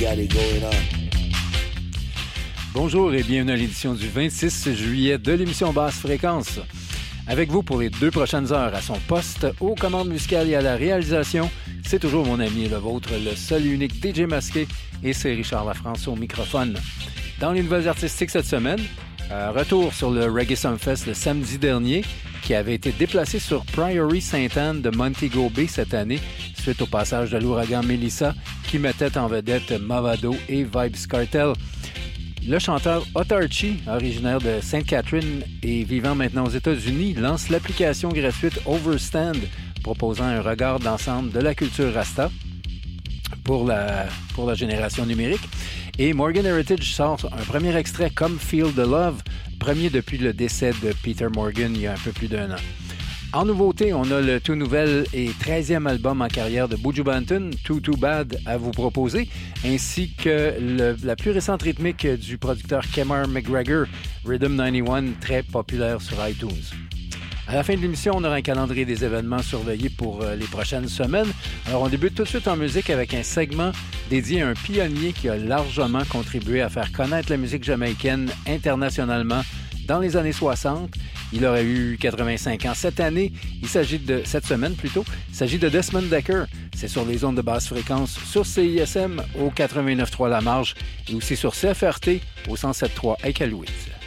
got it going on. Bonjour et bienvenue à l'édition du 26 juillet de l'émission Basse Fréquence. Avec vous pour les 2 prochaines heures à son poste, aux commandes musicales et à la réalisation, c'est toujours mon ami et le vôtre, le seul et unique DJ Masqué, et c'est Richard Lafrance au microphone. Dans les nouvelles artistiques cette semaine, retour sur le Reggae Sumfest le samedi dernier, qui avait été déplacé sur Priory Sainte-Anne de Montego Bay cette année, suite au passage de l'ouragan Melissa, qui mettait en vedette Mavado et Vybz Kartel. Le chanteur Otarchi, originaire de Sainte-Catherine et vivant maintenant aux États-Unis, lance l'application gratuite Overstand, proposant un regard d'ensemble de la culture Rasta pour la génération numérique. Et Morgan Heritage sort un premier extrait, Come Feel the Love, premier depuis le décès de Peter Morgan il y a un peu plus d'1 an. En nouveauté, on a le tout nouvel et 13e album en carrière de Buju Banton, Too Bad, à vous proposer, ainsi que la plus récente rythmique du producteur Kemar McGregor, Rhythm 91, très populaire sur iTunes. À la fin de l'émission, on aura un calendrier des événements surveillés pour les prochaines semaines. Alors, on débute tout de suite en musique avec un segment dédié à un pionnier qui a largement contribué à faire connaître la musique jamaïcaine internationalement dans les années 60. Il aurait eu 85 ans cette année. Cette semaine plutôt. Il s'agit de Desmond Dekker. C'est sur les ondes de basse fréquence sur CISM au 89.3 La Marge et aussi sur CFRT au 107.3 à Iqaluit.